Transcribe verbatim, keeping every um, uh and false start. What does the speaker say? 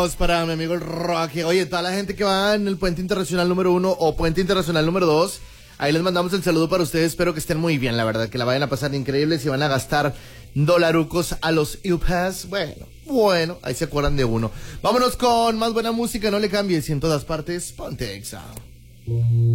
Saludos para mi amigo el Rocky. Oye, toda la gente que va en el Puente Internacional número uno o Puente Internacional número dos, ahí les mandamos el saludo para ustedes. Espero que estén muy bien, la verdad, que la vayan a pasar increíble. Si van a gastar dolarucos a los U-Pass, bueno, bueno, ahí se acuerdan de uno. Vámonos con más buena música, no le cambies, y en todas partes, ponte Exa.